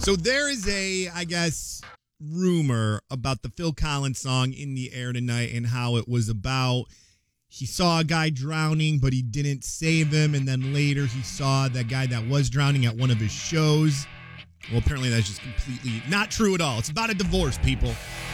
So there is I guess, rumor about the Phil Collins song In the Air Tonight and how it was about he saw a guy drowning, but he didn't save him. And then later he saw that guy that was drowning at one of his shows. Well, apparently that's just completely not true at all. It's about a divorce, people.